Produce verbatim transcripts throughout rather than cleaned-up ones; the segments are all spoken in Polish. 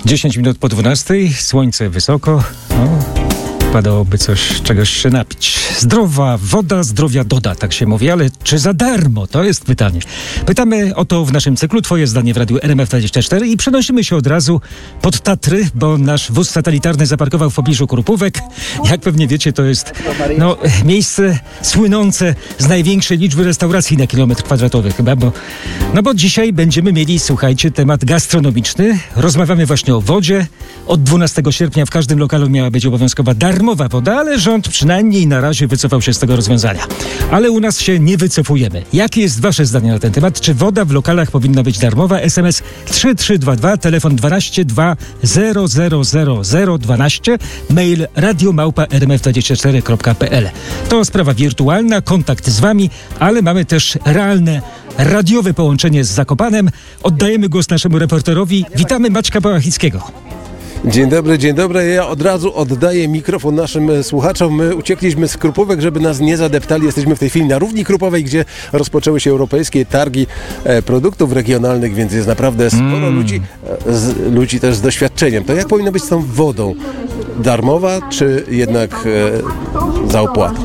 dziesięć minut po dwunastej, słońce wysoko. No, padałoby coś, czegoś się napić. Zdrowa woda zdrowia doda, tak się mówi, ale czy za darmo? To jest pytanie. Pytamy o to w naszym cyklu Twoje zdanie w Radiu R M F dwadzieścia cztery i przenosimy się od razu pod Tatry, bo nasz wóz satelitarny zaparkował w pobliżu Krupówek. Jak pewnie wiecie, to jest no, miejsce słynące z największej liczby restauracji na kilometr kwadratowy chyba, bo, no bo dzisiaj będziemy mieli, słuchajcie, temat gastronomiczny. Rozmawiamy właśnie o wodzie. Od dwunastego sierpnia w każdym lokalu miała być obowiązkowa darmowa woda, ale rząd przynajmniej na razie wycofał się z tego rozwiązania. Ale u nas się nie wycofujemy. Jakie jest wasze zdanie na ten temat? Czy woda w lokalach powinna być darmowa? S M S trzy trzy dwa dwa, telefon dwanaście dwa zero zero zero zero dwanaście, mail radio małpa r m f dwadzieścia cztery kropka p l. To sprawa wirtualna, kontakt z wami, ale mamy też realne radiowe połączenie z Zakopanem. Oddajemy głos naszemu reporterowi. Witamy Maćka Pałachickiego. Dzień dobry, dzień dobry. Ja od razu oddaję mikrofon naszym słuchaczom. My uciekliśmy z Krupówek, żeby nas nie zadeptali. Jesteśmy w tej chwili na Równi Krupowej, gdzie rozpoczęły się europejskie targi e, produktów regionalnych, więc jest naprawdę sporo mm. ludzi, e, z, ludzi też z doświadczeniem. To jak powinno być z tą wodą? Darmowa, czy jednak e, za opłatę?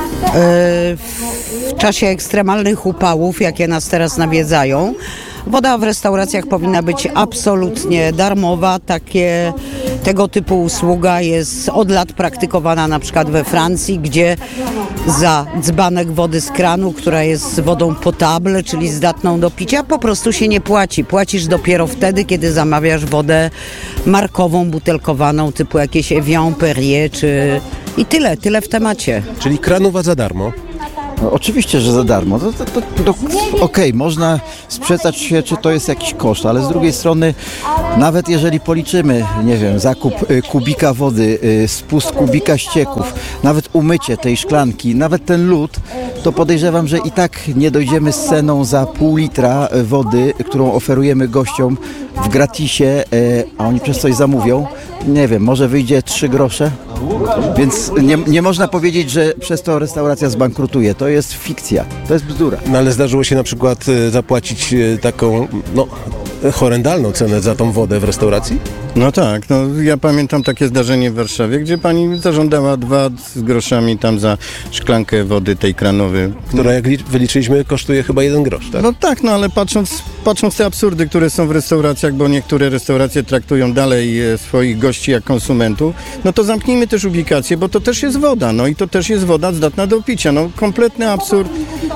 W czasie ekstremalnych upałów, jakie nas teraz nawiedzają, woda w restauracjach powinna być absolutnie darmowa. Takie, tego typu usługa jest od lat praktykowana na przykład we Francji, gdzie za dzbanek wody z kranu, która jest wodą potable, czyli zdatną do picia, po prostu się nie płaci. Płacisz dopiero wtedy, kiedy zamawiasz wodę markową, butelkowaną, typu jakieś Evian, Perrier, czy... I tyle, tyle w temacie. Czyli kranowa za darmo? No, oczywiście, że za darmo. To, to, to, to, Okej, okay, można sprzeczać się, czy to jest jakiś koszt, ale z drugiej strony, nawet jeżeli policzymy, nie wiem, zakup y, kubika wody, y, spust kubika ścieków, nawet umycie tej szklanki, nawet ten lód, to podejrzewam, że i tak nie dojdziemy z ceną za pół litra wody, którą oferujemy gościom w gratisie, y, a oni przez coś zamówią. Nie wiem, może wyjdzie trzy grosze, więc nie, nie można powiedzieć, że przez to restauracja zbankrutuje. To jest fikcja, to jest bzdura. No ale zdarzyło się na przykład zapłacić taką, no, horrendalną cenę za tą wodę w restauracji? No tak, no ja pamiętam takie zdarzenie w Warszawie, gdzie pani zażądała dwa z groszami tam za szklankę wody tej kranowej. Która, jak wyliczyliśmy, kosztuje chyba jeden grosz, tak? No tak, no ale patrząc, patrząc te absurdy, które są w restauracjach, bo niektóre restauracje traktują dalej swoich gości jak konsumentów, no to zamknijmy też ubikację, bo to też jest woda, no i to też jest woda zdatna do picia, no kompletny absurd.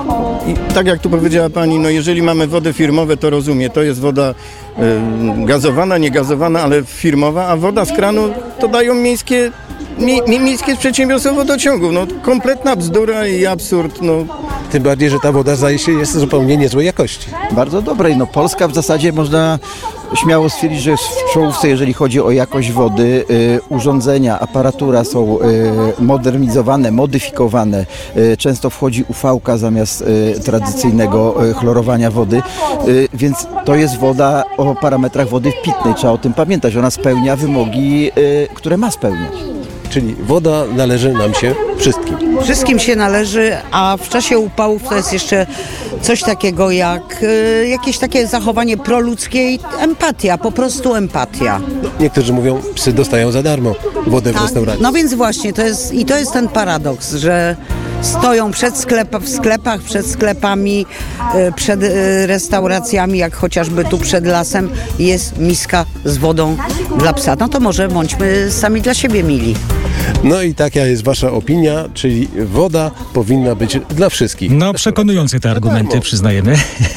I tak jak tu powiedziała pani, no jeżeli mamy wodę firmowe, to rozumiem, to jest woda y, gazowana, niegazowana, ale firmowa, a woda z kranu to dają miejskie, mie, miejskie przedsiębiorstwo wodociągów. No kompletna bzdura i absurd. No. Tym bardziej, że ta woda zdaje się jest zupełnie niezłej jakości. Bardzo dobrej. No Polska w zasadzie można śmiało stwierdzić, że jest w czołówce, jeżeli chodzi o jakość wody. Y, urządzenia, aparatura są y, modernizowane, modyfikowane. Y, często wchodzi U V-ka zamiast y, tradycyjnego y, chlorowania wody. Y, więc to jest woda o parametrach wody pitnej. Trzeba o tym pamiętać. Ona spełnia wymogi, y, które ma spełniać. Czyli woda należy nam się wszystkim. Wszystkim się należy, a w czasie upałów to jest jeszcze coś takiego jak y, jakieś takie zachowanie proludzkie i empatia, po prostu empatia. No, niektórzy mówią, psy dostają za darmo wodę tak, w restauracji. No więc właśnie, to jest, i to jest ten paradoks, że stoją przed sklep, w sklepach, przed sklepami, y, przed y, restauracjami, jak chociażby tu przed lasem, jest miska z wodą dla psa. No to może bądźmy sami dla siebie mili. No i taka jest wasza opinia, czyli woda powinna być dla wszystkich. No przekonujące te argumenty, przyznajemy.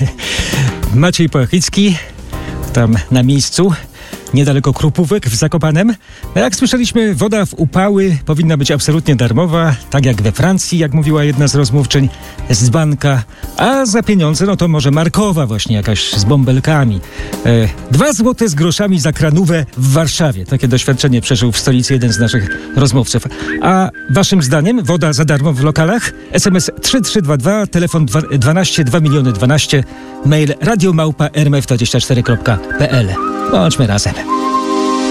Maciej Pałachicki, tam na miejscu, niedaleko Krupówek w Zakopanem. No jak słyszeliśmy, woda w upały powinna być absolutnie darmowa, tak jak we Francji, jak mówiła jedna z rozmówczyń, z dzbanka, a za pieniądze, no to może markowa właśnie jakaś z bąbelkami. E, dwa złote z groszami za kranówę w Warszawie. Takie doświadczenie przeżył w stolicy jeden z naszych rozmówców. A waszym zdaniem woda za darmo w lokalach? S M S trzy trzy dwa dwa, telefon dwanaście dwa miliony dwanaście, mail radio małpa r m f dwadzieścia cztery kropka p l. Bądźmy razem.